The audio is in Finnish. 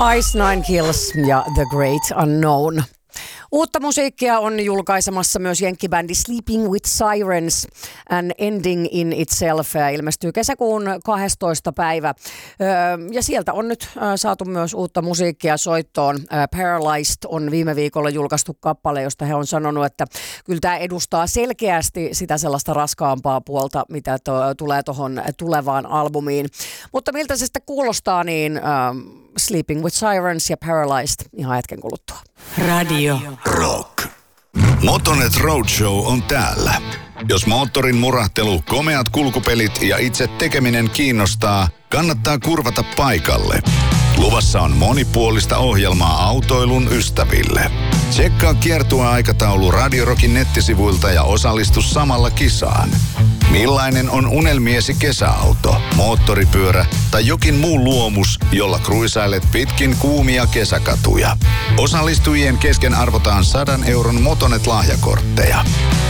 Ice Nine Kills ja The Great Unknown. Uutta musiikkia on julkaisemassa myös jenkkibändi Sleeping with Sirens, An Ending in Itself, ilmestyy kesäkuun 12. päivä. Ja sieltä on nyt saatu myös uutta musiikkia soittoon. Paralyzed on viime viikolla julkaistu kappale, josta he on sanonut, että kyllä tämä edustaa selkeästi sitä sellaista raskaampaa puolta, mitä tulee tuohon tulevaan albumiin. Mutta miltä se sitten kuulostaa, niin Sleeping with Sirens ja Paralyzed ihan hetken kuluttua. Radio Rock. Motonet Roadshow on täällä. Jos moottorin murahtelu, komeat kulkupelit ja itse tekeminen kiinnostaa, kannattaa kurvata paikalle. Luvassa on monipuolista ohjelmaa autoilun ystäville. Tsekkaa kiertueaikataulu Radio Rockin nettisivuilta ja osallistu samalla kisaan. Millainen on unelmiesi kesäauto, moottoripyörä tai jokin muu luomus, jolla kruisailet pitkin kuumia kesäkatuja? Osallistujien kesken arvotaan 100 € Motonet-lahjakortteja.